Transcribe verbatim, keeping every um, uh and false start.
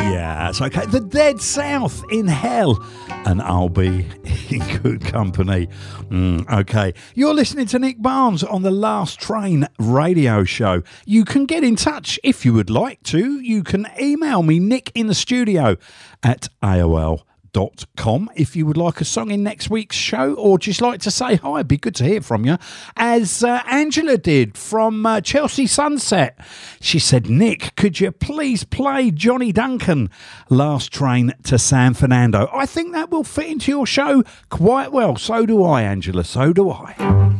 Yeah, it's okay. The Dead South in Hell, and I'll be in good company. Mm, okay, you're listening to Nick Barnes on the Last Train radio show. You can get in touch if you would like to. You can email me, Nick in the studio at A O L dot com, if you would like a song in next week's show, or just like to say hi. It'd be good to hear from you, as uh, Angela did from uh, Chelsea Sunset. She said, Nick, could you please play Johnny Duncan, Last Train to San Fernando? I think that will fit into your show quite well. So do I, Angela, so do I.